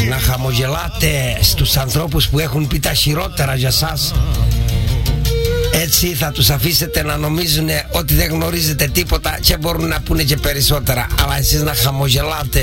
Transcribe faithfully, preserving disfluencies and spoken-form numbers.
να χαμογελάτε στους ανθρώπους που έχουν πει τα χειρότερα για σας. Έτσι θα τους αφήσετε να νομίζουν ότι δεν γνωρίζετε τίποτα και μπορούν να πούνε και περισσότερα. Αλλά εσείς να χαμογελάτε